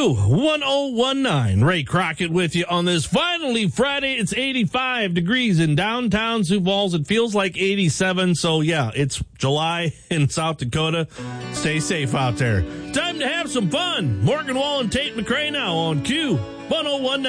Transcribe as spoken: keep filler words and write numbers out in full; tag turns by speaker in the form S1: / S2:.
S1: Q one oh one nine. Ray Crockett with you on this finally Friday. It's eighty-five degrees in downtown Sioux Falls. It feels like eighty-seven. So, yeah, it's July in South Dakota. Stay safe out there. Time to have some fun. Morgan Wall and Tate McRae now on Q one oh one nine.